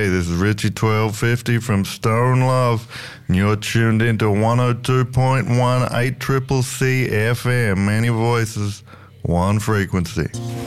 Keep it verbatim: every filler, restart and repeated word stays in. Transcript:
Hey, this is Richie twelve fifty from Stone Love, and you're tuned into one oh two point one eight C C C F M. Many voices, one frequency.